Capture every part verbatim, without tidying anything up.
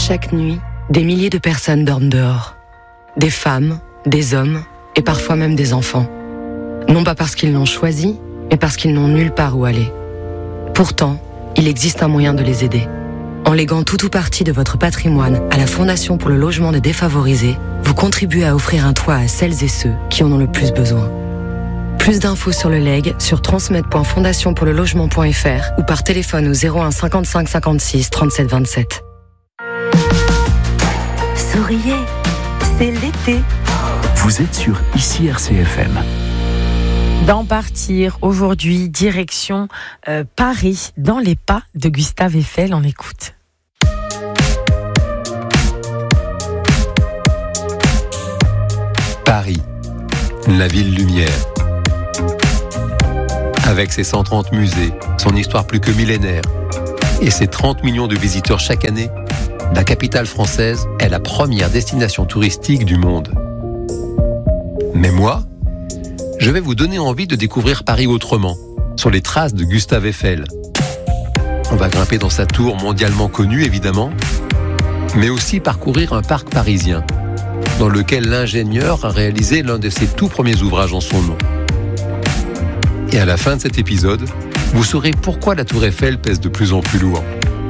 Chaque nuit, des milliers de personnes dorment dehors. Des femmes, des hommes et parfois même des enfants. Non pas parce qu'ils l'ont choisi, mais parce qu'ils n'ont nulle part où aller. Pourtant, il existe un moyen de les aider. En léguant tout ou partie de votre patrimoine à la Fondation pour le logement des défavorisés, vous contribuez à offrir un toit à celles et ceux qui en ont le plus besoin. Plus d'infos sur le legs sur transmed point fondation pour le logement point f r ou par téléphone au zéro un cinquante-cinq cinquante-six trente-sept vingt-sept. Souriez, c'est l'été. Vous êtes sur Ici R C F M. D'en partir aujourd'hui, direction euh, Paris, dans les pas de Gustave Eiffel. On écoute. Paris, la ville lumière. Avec ses cent trente musées, son histoire plus que millénaire et ses trente millions de visiteurs chaque année, la capitale française est la première destination touristique du monde. Mais moi, je vais vous donner envie de découvrir Paris autrement, sur les traces de Gustave Eiffel. On va grimper dans sa tour mondialement connue, évidemment, mais aussi parcourir un parc parisien, dans lequel l'ingénieur a réalisé l'un de ses tout premiers ouvrages en son nom. Et à la fin de cet épisode, vous saurez pourquoi la tour Eiffel pèse de plus en plus lourd.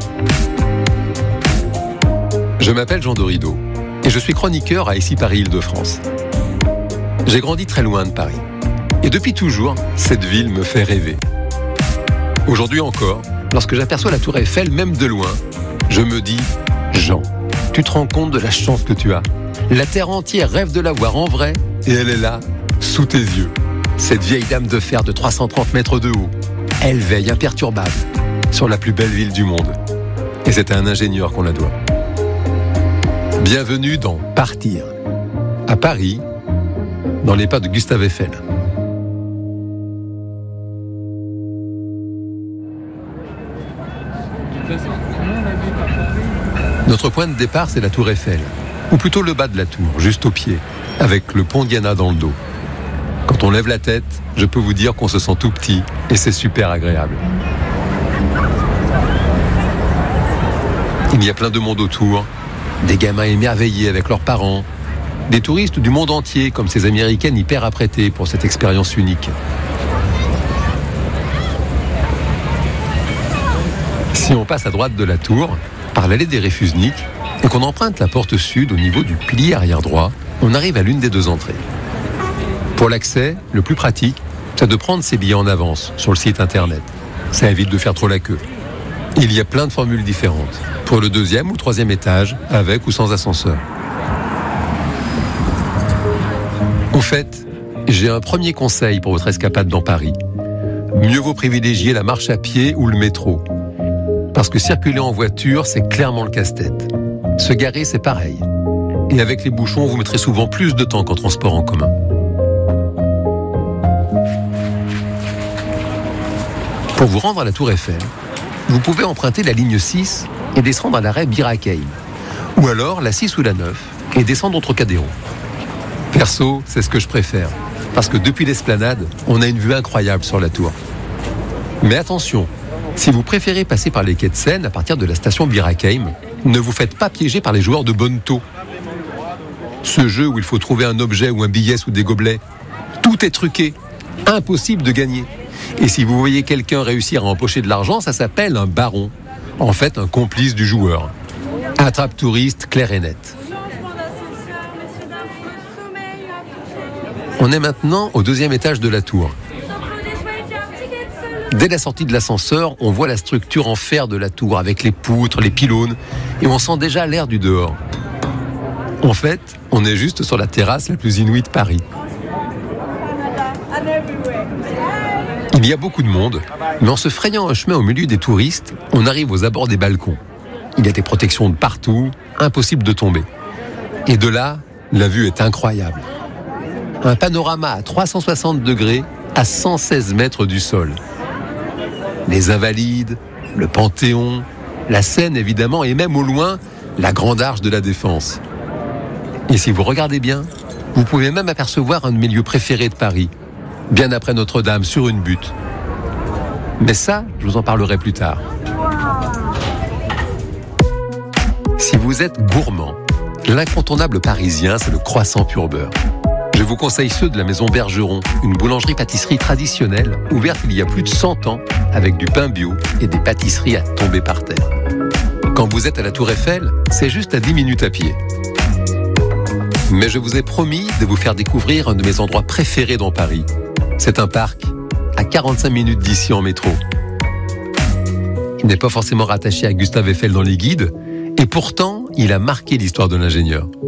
Je m'appelle Jean Dorido et je suis chroniqueur à Ici Paris Île-de-France. J'ai grandi très loin de Paris et depuis toujours, cette ville me fait rêver. Aujourd'hui encore, lorsque j'aperçois la tour Eiffel, même de loin, je me dis « Jean, tu te rends compte de la chance que tu as. La terre entière rêve de la voir en vrai et elle est là, sous tes yeux. Cette vieille dame de fer de trois cent trente mètres de haut, elle veille imperturbable sur la plus belle ville du monde. Et c'est à un ingénieur qu'on la doit. » Bienvenue dans Partir, à Paris, dans les pas de Gustave Eiffel. Notre point de départ, c'est la tour Eiffel, ou plutôt le bas de la tour, juste au pied, avec le pont Diana dans le dos. Quand on lève la tête, je peux vous dire qu'on se sent tout petit et c'est super agréable. Il y a plein de monde autour, des gamins émerveillés avec leurs parents, des touristes du monde entier comme ces Américaines hyper apprêtées pour cette expérience unique. Si on passe à droite de la tour, par l'allée des Réfusniks, et qu'on emprunte la porte sud au niveau du pilier arrière droit, on arrive à l'une des deux entrées. Pour l'accès, le plus pratique, c'est de prendre ses billets en avance sur le site internet. Ça évite de faire trop la queue. Il y a plein de formules différentes, pour le deuxième ou troisième étage, avec ou sans ascenseur. Au fait, j'ai un premier conseil pour votre escapade dans Paris. Mieux vaut privilégier la marche à pied ou le métro. Parce que circuler en voiture, c'est clairement le casse-tête. Se garer, c'est pareil. Et avec les bouchons, vous mettrez souvent plus de temps qu'en transport en commun. Pour vous rendre à la tour Eiffel, vous pouvez emprunter la ligne six et descendre à l'arrêt Bir Hakeim. Ou alors la six ou la neuf et descendre au Trocadéro. Perso, c'est ce que je préfère. Parce que depuis l'esplanade, on a une vue incroyable sur la tour. Mais attention, si vous préférez passer par les quais de Seine à partir de la station Bir Hakeim, ne vous faites pas piéger par les joueurs de bonneteau. Ce jeu où il faut trouver un objet ou un billet sous des gobelets, tout est truqué, impossible de gagner. Et si vous voyez quelqu'un réussir à empocher de l'argent, ça s'appelle un baron. En fait, un complice du joueur. Attrape touriste clair et net. On est maintenant au deuxième étage de la tour. Dès la sortie de l'ascenseur, on voit la structure en fer de la tour avec les poutres, les pylônes, et on sent déjà l'air du dehors. En fait, on est juste sur la terrasse la plus inouïe de Paris. Il y a beaucoup de monde, mais en se frayant un chemin au milieu des touristes, on arrive aux abords des balcons. Il y a des protections de partout, impossible de tomber. Et de là, la vue est incroyable. Un panorama à trois cent soixante degrés à cent seize mètres du sol. Les Invalides, le Panthéon, la Seine évidemment, et même au loin, la Grande Arche de la Défense. Et si vous regardez bien, vous pouvez même apercevoir un de mes lieux préférés de Paris, bien après Notre-Dame, sur une butte. Mais ça, je vous en parlerai plus tard. Si vous vous êtes gourmand, l'incontournable parisien, c'est le croissant pur beurre. Je vous conseille ceux de la maison Bergeron, une boulangerie-pâtisserie traditionnelle, ouverte il y a plus de cent ans, avec du pain bio et des pâtisseries à tomber par terre. Quand vous êtes à la Tour Eiffel, c'est juste à dix minutes à pied. Mais je vous ai promis de vous faire découvrir un de mes endroits préférés dans Paris. C'est un parc, à quarante-cinq minutes d'ici en métro. Il n'est pas forcément rattaché à Gustave Eiffel dans les guides, et pourtant, il a marqué l'histoire de l'ingénieur.